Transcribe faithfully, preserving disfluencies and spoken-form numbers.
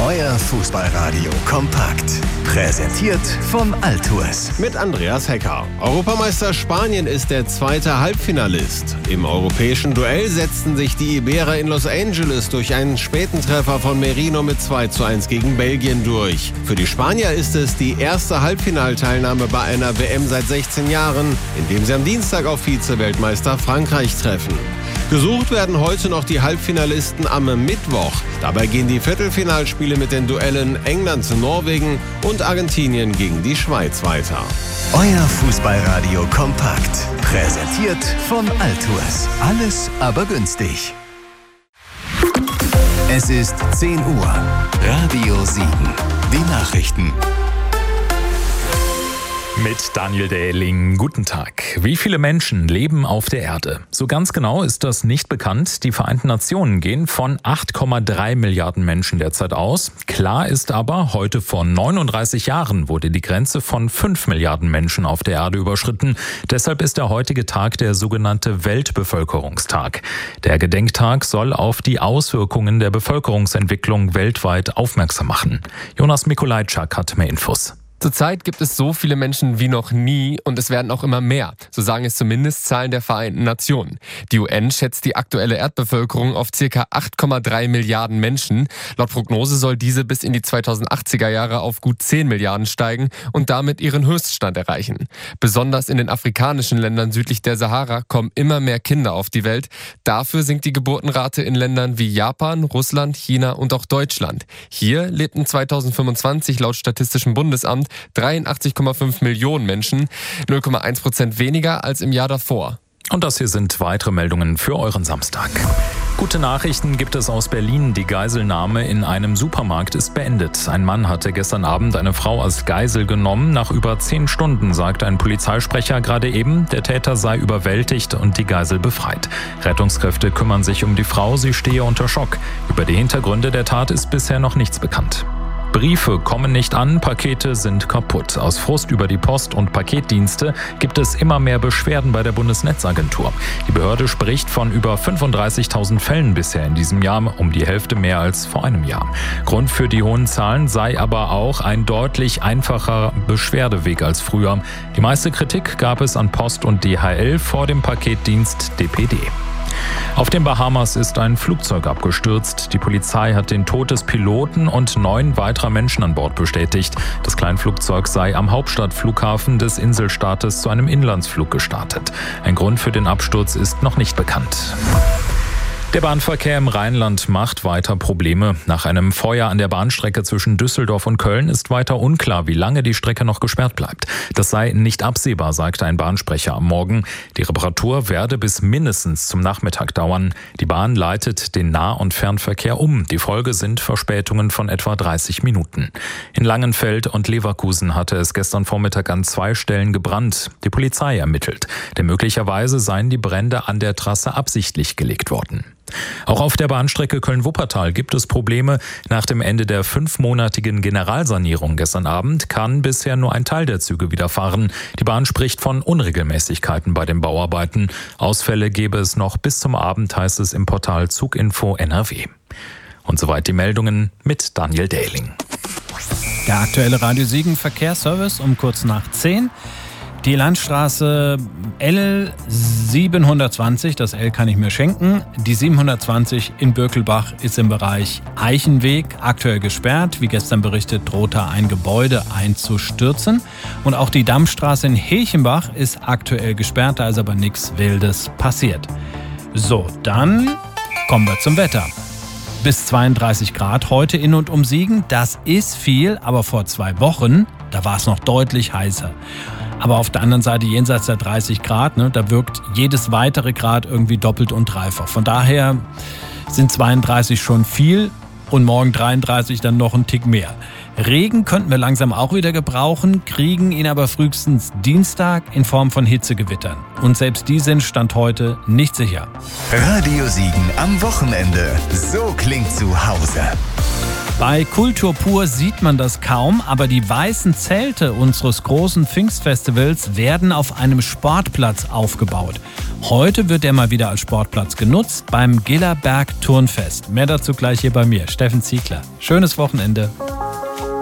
Euer Fußballradio kompakt. Präsentiert von Altours. Mit Andreas Hecker. Europameister Spanien ist der zweite Halbfinalist. Im europäischen Duell setzten sich die Iberer in Los Angeles durch einen späten Treffer von Merino mit zwei zu eins gegen Belgien durch. Für die Spanier ist es die erste Halbfinalteilnahme bei einer W M seit sechzehn Jahren, indem sie am Dienstag auf Vize-Weltmeister Frankreich treffen. Gesucht werden heute noch die Halbfinalisten am Mittwoch. Dabei gehen die Viertelfinalspiele mit den Duellen England zu Norwegen und Argentinien gegen die Schweiz weiter. Euer Fußballradio kompakt. Präsentiert von Altours. Alles aber günstig. Es ist zehn Uhr. Radio sieben. Die Nachrichten. Mit Daniel Dähling. Guten Tag. Wie viele Menschen leben auf der Erde? So ganz genau ist das nicht bekannt. Die Vereinten Nationen gehen von acht Komma drei Milliarden Menschen derzeit aus. Klar ist aber, heute vor neununddreißig Jahren wurde die Grenze von fünf Milliarden Menschen auf der Erde überschritten. Deshalb ist der heutige Tag der sogenannte Weltbevölkerungstag. Der Gedenktag soll auf die Auswirkungen der Bevölkerungsentwicklung weltweit aufmerksam machen. Jonas Mikolajczak hat mehr Infos. Zurzeit gibt es so viele Menschen wie noch nie und es werden auch immer mehr. So sagen es zumindest Zahlen der Vereinten Nationen. Die U N schätzt die aktuelle Erdbevölkerung auf ca. acht Komma drei Milliarden Menschen. Laut Prognose soll diese bis in die zweitausendachtziger Jahre auf gut zehn Milliarden steigen und damit ihren Höchststand erreichen. Besonders in den afrikanischen Ländern südlich der Sahara kommen immer mehr Kinder auf die Welt. Dafür sinkt die Geburtenrate in Ländern wie Japan, Russland, China und auch Deutschland. Hier lebten zweitausendfünfundzwanzig laut Statistischem Bundesamt dreiundachtzig Komma fünf Millionen Menschen, null Komma eins Prozent weniger als im Jahr davor. Und das hier sind weitere Meldungen für euren Samstag. Gute Nachrichten gibt es aus Berlin. Die Geiselnahme in einem Supermarkt ist beendet. Ein Mann hatte gestern Abend eine Frau als Geisel genommen. Nach über zehn Stunden sagte ein Polizeisprecher gerade eben, der Täter sei überwältigt und die Geisel befreit. Rettungskräfte kümmern sich um die Frau, sie stehe unter Schock. Über die Hintergründe der Tat ist bisher noch nichts bekannt. Briefe kommen nicht an, Pakete sind kaputt. Aus Frust über die Post- und Paketdienste gibt es immer mehr Beschwerden bei der Bundesnetzagentur. Die Behörde spricht von über fünfunddreißigtausend Fällen bisher in diesem Jahr, um die Hälfte mehr als vor einem Jahr. Grund für die hohen Zahlen sei aber auch ein deutlich einfacher Beschwerdeweg als früher. Die meiste Kritik gab es an Post und D H L vor dem Paketdienst D P D. Auf den Bahamas ist ein Flugzeug abgestürzt. Die Polizei hat den Tod des Piloten und neun weiterer Menschen an Bord bestätigt. Das Kleinflugzeug sei am Hauptstadtflughafen des Inselstaates zu einem Inlandsflug gestartet. Ein Grund für den Absturz ist noch nicht bekannt. Der Bahnverkehr im Rheinland macht weiter Probleme. Nach einem Feuer an der Bahnstrecke zwischen Düsseldorf und Köln ist weiter unklar, wie lange die Strecke noch gesperrt bleibt. Das sei nicht absehbar, sagte ein Bahnsprecher am Morgen. Die Reparatur werde bis mindestens zum Nachmittag dauern. Die Bahn leitet den Nah- und Fernverkehr um. Die Folge sind Verspätungen von etwa dreißig Minuten. In Langenfeld und Leverkusen hatte es gestern Vormittag an zwei Stellen gebrannt. Die Polizei ermittelt, denn möglicherweise seien die Brände an der Trasse absichtlich gelegt worden. Auch auf der Bahnstrecke Köln-Wuppertal gibt es Probleme. Nach dem Ende der fünfmonatigen Generalsanierung gestern Abend kann bisher nur ein Teil der Züge wieder fahren. Die Bahn spricht von Unregelmäßigkeiten bei den Bauarbeiten. Ausfälle gäbe es noch bis zum Abend, heißt es im Portal Zuginfo N R W. Und soweit die Meldungen mit Daniel Dähling. Der aktuelle Radio Siegen Verkehrsservice um kurz nach zehn. Die Landstraße L siebenhundertzwanzig, das L kann ich mir schenken. Die siebenhundertzwanzig in Birkelbach ist im Bereich Eichenweg aktuell gesperrt. Wie gestern berichtet, droht da ein Gebäude einzustürzen. Und auch die Dammstraße in Hilchenbach ist aktuell gesperrt, da ist aber nichts Wildes passiert. So, dann kommen wir zum Wetter. Bis zweiunddreißig Grad heute in und um Siegen, das ist viel, aber vor zwei Wochen, da war es noch deutlich heißer. Aber auf der anderen Seite jenseits der dreißig Grad, ne, da wirkt jedes weitere Grad irgendwie doppelt und dreifach. Von daher sind zweiunddreißig schon viel und morgen dreiunddreißig dann noch ein Tick mehr. Regen könnten wir langsam auch wieder gebrauchen, kriegen ihn aber frühestens Dienstag in Form von Hitzegewittern. Und selbst die sind Stand heute nicht sicher. Radio Siegen am Wochenende. So klingt zu Hause. Bei Kultur pur sieht man das kaum, aber die weißen Zelte unseres großen Pfingstfestivals werden auf einem Sportplatz aufgebaut. Heute wird er mal wieder als Sportplatz genutzt beim Gillerberg Turnfest. Mehr dazu gleich hier bei mir, Steffen Ziegler. Schönes Wochenende.